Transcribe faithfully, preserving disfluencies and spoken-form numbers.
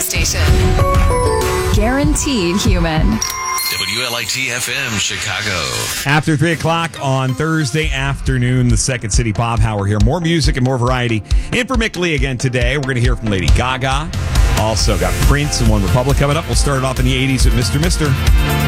station. Guaranteed human. W L I T F M Chicago. After three o'clock on Thursday afternoon, the Second City Pop Hour here. More music and more variety. In for Mick Lee again today. We're going to hear from Lady Gaga. Also got Prince and One Republic coming up. We'll start it off in the eighties with Mister Mister